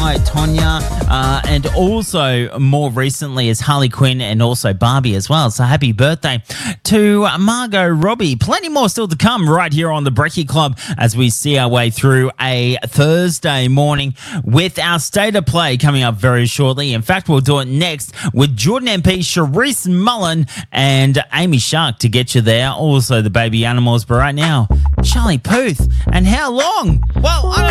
night, Tonya, and also more recently as Harley Quinn and also Barbie as well. So happy birthday to Margot Robbie. Plenty more still to come right here on the Brekkie Club as we see our way through a Thursday morning with our State of Play coming up very shortly. In fact, we'll do it next with Jordan MP, Charisse Mullen, and Amy Shark to get you there. Also the Baby Animals, but right now, Charlie Puth. And how long? Well, I don't